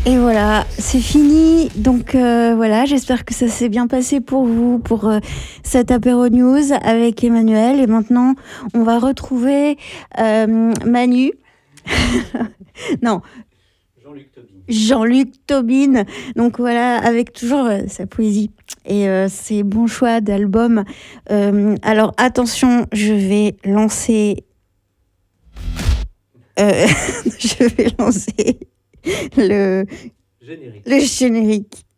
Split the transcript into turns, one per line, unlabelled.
Et voilà, c'est fini. Donc voilà, j'espère que ça s'est bien passé pour vous, pour cet apéro news avec Emmanuel. Et maintenant, on va retrouver Manu. Non, Jean-Luc Tobin. Donc voilà, avec toujours sa poésie et ses bons choix d'albums. Alors attention, je vais lancer... je vais lancer le générique.